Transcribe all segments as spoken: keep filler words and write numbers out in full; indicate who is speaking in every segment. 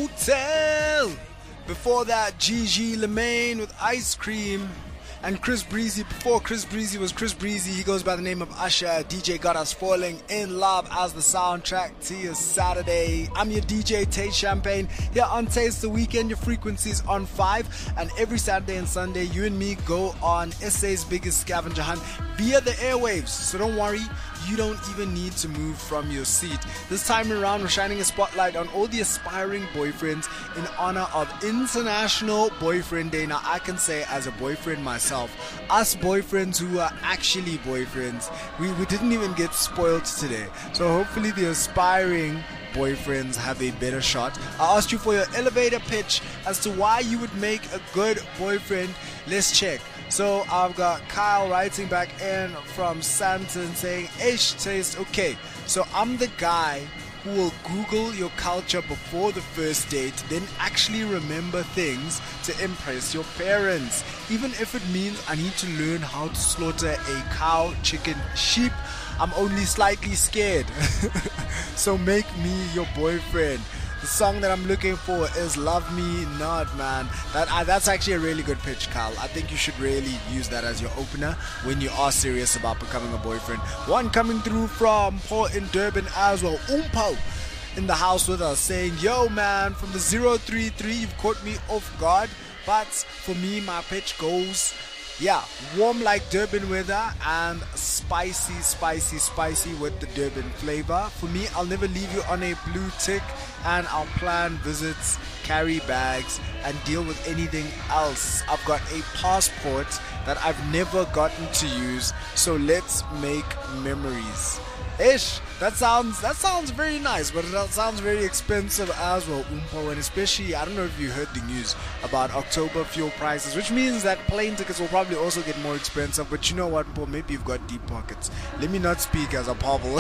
Speaker 1: Hotel. Before that, Gigi Lemaine with Ice Cream. And Chris Breezy, before Chris Breezy was Chris Breezy, he goes by the name of Usher. D J got us falling in love as the soundtrack to your Saturday. I'm your D J, Taste Champagne. Here on Taste the Weekend, your frequency's on five. And every Saturday and Sunday, you and me go on S A's biggest scavenger hunt via the airwaves. So don't worry, you don't even need to move from your seat. This time around, we're shining a spotlight on all the aspiring boyfriends in honor of International Boyfriend Day. Now, I can say as a boyfriend myself, us boyfriends who are actually boyfriends, we, we didn't even get spoiled today. So hopefully the aspiring boyfriends have a better shot. I asked you for your elevator pitch as to why you would make a good boyfriend. Let's check. So I've got Kyle writing back in from Santon saying, Ish Taste, okay, so I'm the guy who will Google your culture before the first date, then actually remember things to impress your parents. Even if it means I need to learn how to slaughter a cow, chicken, sheep, I'm only slightly scared. So make me your boyfriend. The song that I'm looking for is Love Me Not, man. That uh, That's actually a really good pitch, Carl. I think you should really use that as your opener when you are serious about becoming a boyfriend. One coming through from Paul in Durban as well. Umpo in the house with us saying, yo, man, from the zero three three, you've caught me off guard. But for me, my pitch goes... yeah, warm like Durban weather and spicy, spicy, spicy with the Durban flavor. For me, I'll never leave you on a blue tick, and I'll plan visits, carry bags, and deal with anything else. I've got a passport that I've never gotten to use, so let's make memories. Ish, that sounds that sounds very nice, but it sounds very expensive as well, Umpo, and especially, I don't know if you heard the news about October fuel prices, which means that plane tickets will probably also get more expensive, but you know what, Umpo, maybe you've got deep pockets. Let me not speak as a Pavel.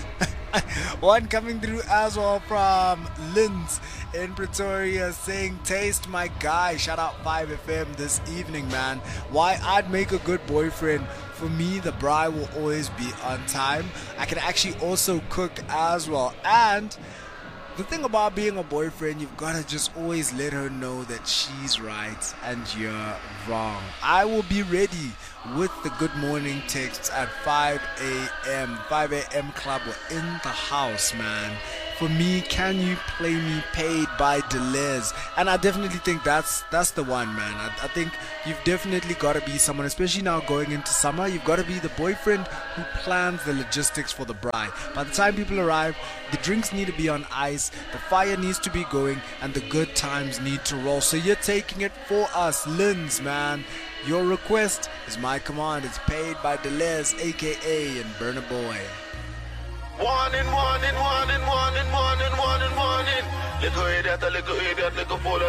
Speaker 1: One coming through as well from Linz in Pretoria saying, Taste my guy, shout out five F M this evening, man. Why I'd make a good boyfriend. For me, the bride will always be on time. I can actually also cook as well. And the thing about being a boyfriend, you've got to just always let her know that she's right and you're wrong. I will be ready with the good morning texts at five a.m. five a.m. club. We're in the house, man. For me, Can You Play Me Paid by Deleuze. And I definitely think that's that's the one, man. I, I think you've definitely got to be someone, especially now going into summer, you've got to be the boyfriend who plans the logistics for the bride. By the time people arrive, the drinks need to be on ice, the fire needs to be going, and the good times need to roll. So you're taking it for us, Linz, man. Your request is my command. It's paid by Deleuze, a k a. and Burna Boy.
Speaker 2: Warning, warning, warning, warning, warning, warning, warning. Little idiot, little idiot, little fool.